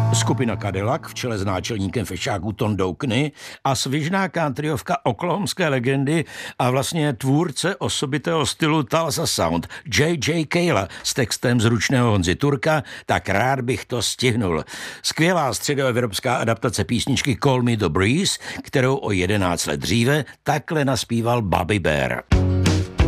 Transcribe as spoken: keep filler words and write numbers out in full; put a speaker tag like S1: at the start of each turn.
S1: Skupina Cadillac v čele s náčelníkem fešáků Tondou Kny a svižná countryovka oklahomské legendy a vlastně tvůrce osobitého stylu Tulsa Sound J J Cale s textem zručného Honzy Turka, tak rád bych to stihnul. Skvělá středoevropská adaptace písničky Call Me the Breeze, kterou o jedenáct let dříve takhle naspíval Bobby Bare.